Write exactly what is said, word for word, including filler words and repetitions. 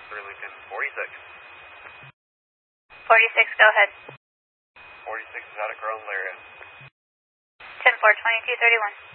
three Lincoln, forty-six. forty-six, go ahead. forty-six is out of Corona area. ten four, twenty-two thirty-one.